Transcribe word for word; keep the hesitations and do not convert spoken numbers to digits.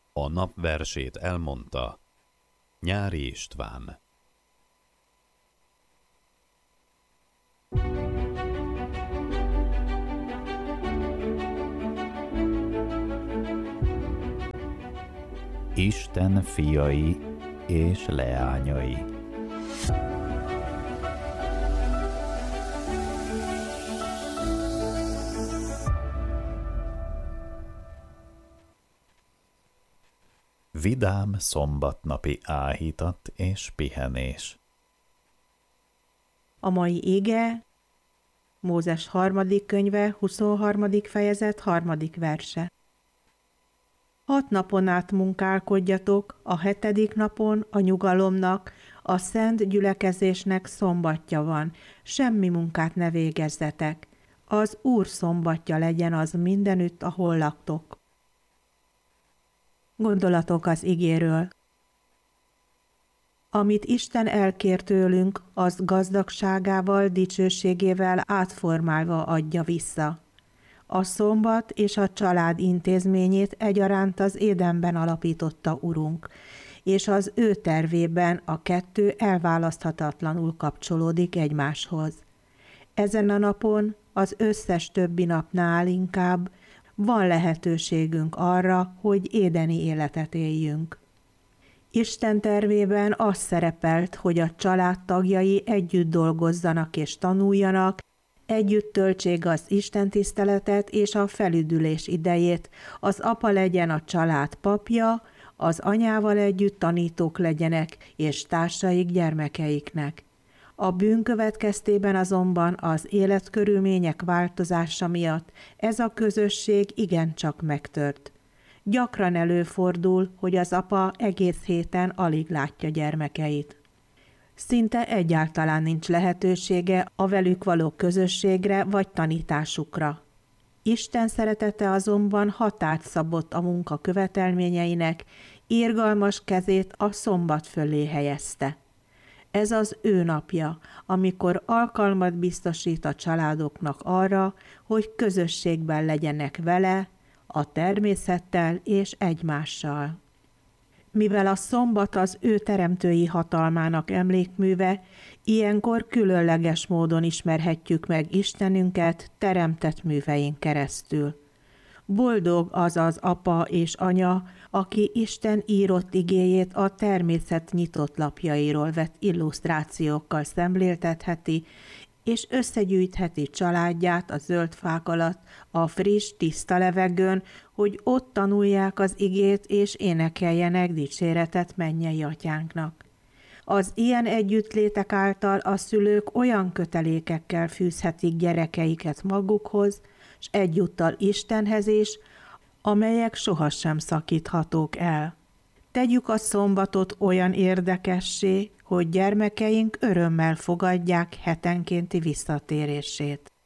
A nap versét elmondta Nyári István. Isten fiai és leányai. Vidám szombatnapi áhítat és pihenés. A mai ige Mózes harmadik könyve, huszonharmadik fejezet, harmadik verse. Hat napon át munkálkodjatok, a hetedik napon a nyugalomnak, a szent gyülekezésnek szombatja van, semmi munkát ne végezzetek. Az Úr szombatja legyen az mindenütt, ahol laktok. Gondolatok az igéről. Amit Isten elkér tőlünk, az gazdagságával, dicsőségével átformálva adja vissza. A szombat és a család intézményét egyaránt az Édenben alapította Urunk, és az ő tervében a kettő elválaszthatatlanul kapcsolódik egymáshoz. Ezen a napon, az összes többi napnál inkább van lehetőségünk arra, hogy édeni életet éljünk. Isten tervében az szerepelt, hogy a család tagjai együtt dolgozzanak és tanuljanak, együtt töltsék az istentiszteletet és a felüdülés idejét, az apa legyen a család papja, az anyával együtt tanítók legyenek és társaik gyermekeiknek. A bűn következtében azonban az életkörülmények változása miatt ez a közösség igencsak megtört. Gyakran előfordul, hogy az apa egész héten alig látja gyermekeit. Szinte egyáltalán nincs lehetősége a velük való közösségre vagy tanításukra. Isten szeretete azonban határt szabott a munka követelményeinek, irgalmas kezét a szombat fölé helyezte. Ez az ő napja, amikor alkalmat biztosít a családoknak arra, hogy közösségben legyenek vele, a természettel és egymással. Mivel a szombat az ő teremtői hatalmának emlékműve, ilyenkor különleges módon ismerhetjük meg Istenünket teremtett művein keresztül. Boldog az az apa és anya, aki Isten írott igéjét a természet nyitott lapjairól vett illusztrációkkal szemléltetheti, és összegyűjtheti családját a zöld fák alatt, a friss, tiszta levegőn, hogy ott tanulják az igét és énekeljenek dicséretet mennyei atyánknak. Az ilyen együttlétek által a szülők olyan kötelékekkel fűzhetik gyerekeiket magukhoz, s egyúttal Istenhez is, amelyek sohasem szakíthatók el. Tegyük a szombatot olyan érdekessé, hogy gyermekeink örömmel fogadják hetenkénti visszatérését.